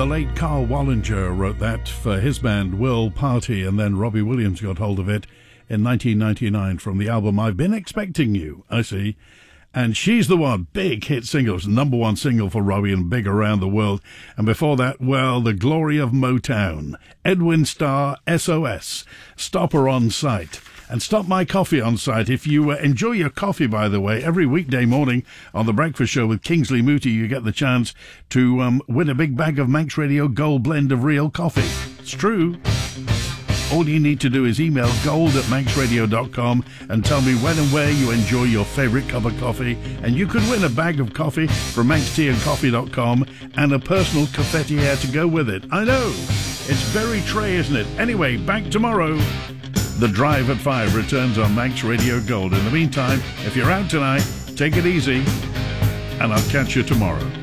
The late Carl Wallinger wrote that for his band Will Party, and then Robbie Williams got hold of it in 1999 from the album I've Been Expecting You, I see. And She's the One, big hit single. It was the number one single for Robbie and big around the world. And before that, well, the glory of Motown, Edwin Starr, SOS, Stop Her on Sight. And Stop My Coffee on Sight. If you enjoy your coffee, by the way, every weekday morning on The Breakfast Show with Kingsley Moody, you get the chance to win a big bag of Manx Radio Gold blend of real coffee. It's true. All you need to do is email gold@manxradio.com and tell me when and where you enjoy your favourite cup of coffee, and you could win a bag of coffee from manxteaandcoffee.com and a personal cafetiere to go with it. I know, it's very tray, isn't it? Anyway, back tomorrow. The Drive at 5 returns on Manx Radio Gold. In the meantime, if you're out tonight, take it easy, and I'll catch you tomorrow.